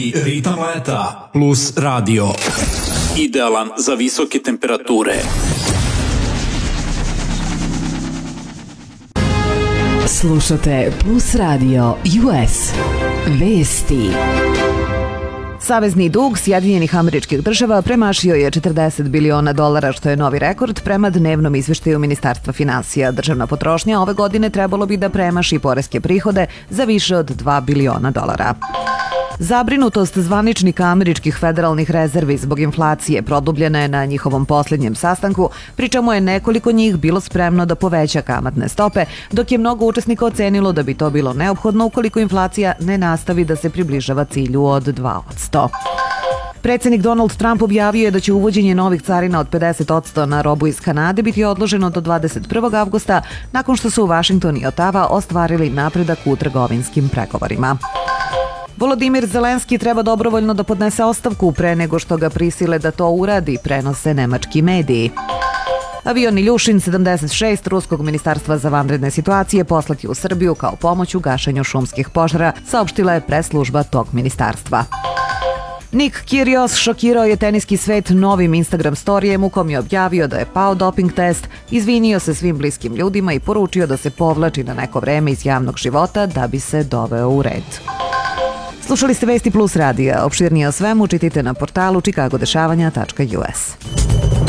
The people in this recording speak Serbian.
I ritam leta plus radio. Idealan za visoke temperature. Slušate Plus Radio US. Vesti. Savezni dug Sjedinjenih Američkih Država premašio je $40 biliona, što je novi rekord prema dnevnom izveštaju Ministarstva finansija. Državna potrošnja ove godine trebalo bi da premaši poreske prihode za više od $2 biliona. Zabrinutost zvaničnika američkih federalnih rezervi zbog inflacije produbljena je na njihovom posljednjem sastanku, pri čemu je nekoliko njih bilo spremno da poveća kamatne stope, dok je mnogo učesnika ocenilo da bi to bilo neophodno ukoliko inflacija ne nastavi da se približava cilju od 2%. Predsjednik Donald Trump objavio je da će uvođenje novih carina od 50% na robu iz Kanade biti odloženo do 21. avgusta, nakon što su Washington i Ottawa ostvarili napredak u trgovinskim pregovorima. Volodimir Zelenski treba dobrovoljno da podnese ostavku pre nego što ga prisile da to uradi, prenose nemački mediji. Avion Iljušin 76 Ruskog ministarstva za vanredne situacije poslat je u Srbiju kao pomoć u gašenju šumskih požara, saopštila je press-služba tog ministarstva. Nick Kyrgios šokirao je teniski svet novim Instagram storijem u kom je objavio da je pao doping test, izvinio se svim bliskim ljudima i poručio da se povlači na neko vreme iz javnog života da bi se doveo u red. Slušali ste Vesti Plus radija. Opširnije o svemu čitajte na portalu chicagodešavanja.us.